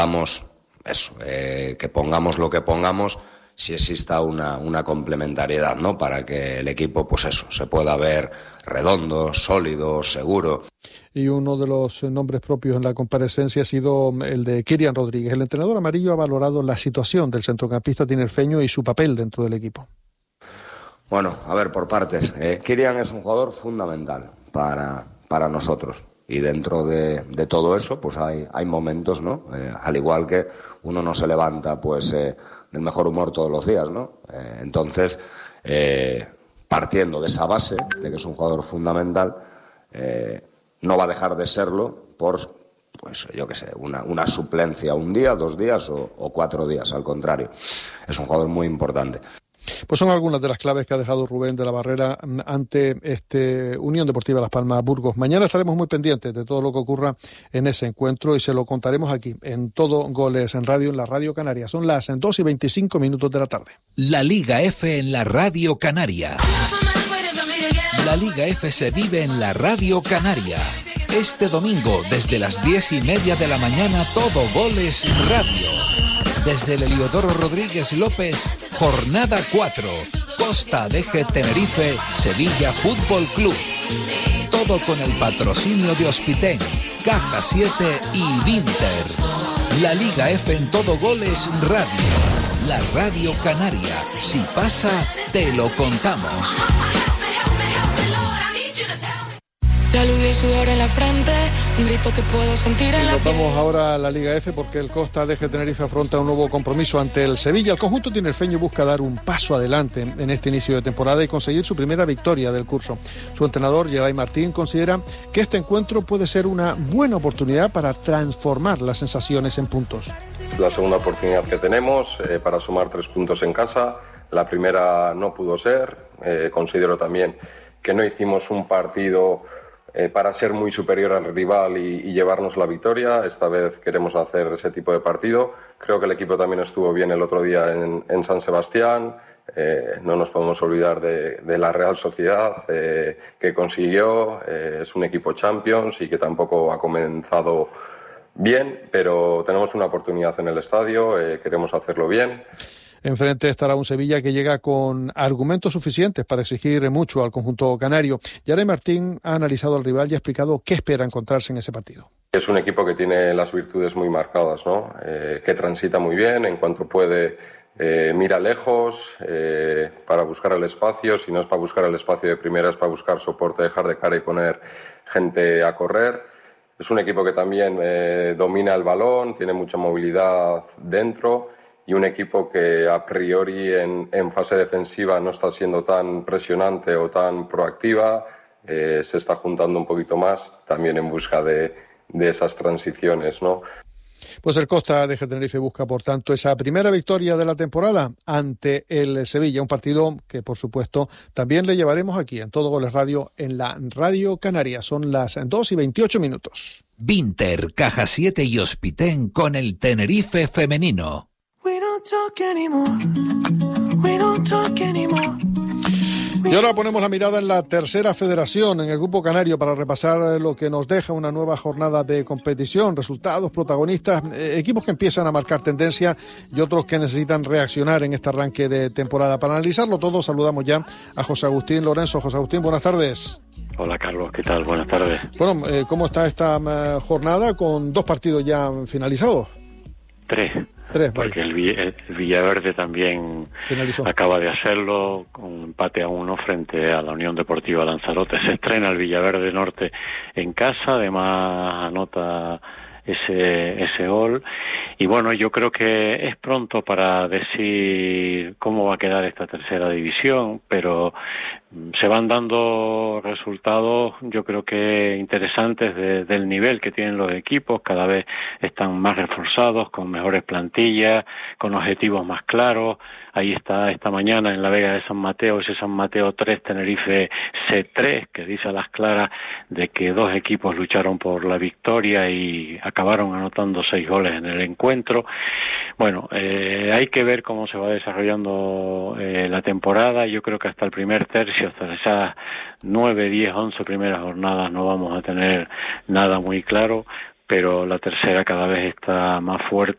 Vamos, eso, que pongamos lo que pongamos, si exista una complementariedad, ¿no? Para que el equipo, pues eso, se pueda ver redondo, sólido, seguro. Y uno de los nombres propios en la comparecencia ha sido el de Kylian Rodríguez. El entrenador amarillo ha valorado la situación del centrocampista tinerfeño y su papel dentro del equipo. Bueno, a ver, por partes. Kylian es un jugador fundamental para nosotros. Y dentro de todo eso, pues hay momentos, ¿no? Al igual que uno no se levanta, pues, del mejor humor todos los días, ¿no? Entonces, partiendo de esa base, de que es un jugador fundamental, no va a dejar de serlo por, pues, yo qué sé, una suplencia un día, 2 días o 4 días. Al contrario, es un jugador muy importante. Pues son algunas de las claves que ha dejado Rubén de la Barrera ante Unión Deportiva Las Palmas Burgos. Mañana estaremos muy pendientes de todo lo que ocurra en ese encuentro y se lo contaremos aquí, en Todo Goles en Radio, en la Radio Canaria. Son las 2:25 de la tarde. La Liga F en la Radio Canaria. La Liga F se vive en la Radio Canaria. Este domingo, desde las 10:30 de la mañana, Todo Goles Radio. Desde el Heliodoro Rodríguez López, jornada 4, Costa Adeje Tenerife, Sevilla Fútbol Club. Todo con el patrocinio de Hospitén, Caja 7 y Vinter. La Liga F en Todo Goles Radio. La Radio Canaria. Si pasa, te lo contamos. La luz y el sudor en la frente, un grito que puedo sentir en la piel. Vamos ahora a la Liga F porque el Costa Adeje Tenerife afronta un nuevo compromiso ante el Sevilla. El conjunto tinerfeño busca dar un paso adelante en este inicio de temporada y conseguir su primera victoria del curso. Su entrenador, Geray Martín, considera que este encuentro puede ser una buena oportunidad para transformar las sensaciones en puntos. La segunda oportunidad que tenemos para sumar 3 puntos en casa. La primera no pudo ser. Considero también que no hicimos un partido para ser muy superior al rival y llevarnos la victoria. Esta vez queremos hacer ese tipo de partido. Creo que el equipo también estuvo bien el otro día en San Sebastián. No nos podemos olvidar de la Real Sociedad que consiguió. Es un equipo Champions y que tampoco ha comenzado bien, pero tenemos una oportunidad en el estadio. Queremos hacerlo bien. Enfrente estará un Sevilla que llega con argumentos suficientes para exigir mucho al conjunto canario. Geray Martín ha analizado al rival y ha explicado qué espera encontrarse en ese partido. Es un equipo que tiene las virtudes muy marcadas, ¿no? Que transita muy bien, en cuanto puede mira lejos para buscar el espacio. Si no es para buscar el espacio de primera, es para buscar soporte, dejar de cara y poner gente a correr. Es un equipo que también domina el balón, tiene mucha movilidad dentro. Y un equipo que a priori en fase defensiva no está siendo tan presionante o tan proactiva, se está juntando un poquito más también en busca de esas transiciones, ¿no? Pues el Costa Adeje Tenerife busca, por tanto, esa primera victoria de la temporada ante el Sevilla, un partido que, por supuesto, también le llevaremos aquí en Todo Goles Radio, en la Radio Canaria. Son las 2:28. Vinter, Caja 7 y Hospitén con el Tenerife femenino. Y ahora ponemos la mirada en la tercera federación, en el Grupo Canario, para repasar lo que nos deja una nueva jornada de competición, resultados, protagonistas, equipos que empiezan a marcar tendencia y otros que necesitan reaccionar en este arranque de temporada. Para analizarlo todo, saludamos ya a José Agustín Lorenzo. José Agustín, buenas tardes. Hola Carlos, ¿qué tal? Buenas tardes. Bueno, ¿cómo está esta jornada con 2 partidos ya finalizados? 3, porque el Villaverde también finalizó. Acaba de hacerlo con empate a 1 frente a la Unión Deportiva Lanzarote. Se estrena el Villaverde Norte en casa, además anota ese gol. Y bueno, yo creo que es pronto para decir cómo va a quedar esta tercera división, pero se van dando resultados, yo creo que interesantes del nivel que tienen los equipos. Cada vez están más reforzados, con mejores plantillas, con objetivos más claros. Ahí está esta mañana en la Vega de San Mateo, ese San Mateo 3, Tenerife C3, que dice a las claras de que 2 equipos lucharon por la victoria y acabaron anotando 6 goles en el encuentro. Bueno, hay que ver cómo se va desarrollando la temporada. Yo creo que hasta el primer tercio, hasta esas 9, 10, 11 primeras jornadas no vamos a tener nada muy claro. pero la tercera cada vez está más fuerte